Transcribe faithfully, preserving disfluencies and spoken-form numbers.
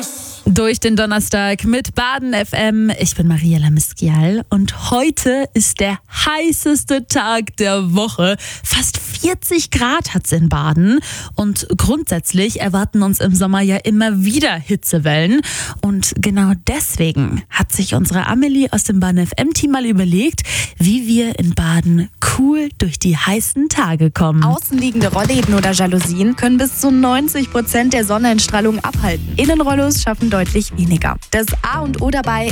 Durch den Donnerstag mit Baden F M. Ich bin Mariella Miskial und heute ist der heißeste Tag der Woche. Fast vierzig Grad hat's in Baden und grundsätzlich erwarten uns im Sommer ja immer wieder Hitzewellen. Und genau deswegen hat sich unsere Amelie aus dem Baden F M-Team mal überlegt, wie wir in Baden cool durch die heißen Tage kommen. Außenliegende Rollläden oder Jalousien können bis zu neunzig Prozent der Sonneneinstrahlung abhalten. Innenrollos schaffen deutlich weniger. Das A und O dabei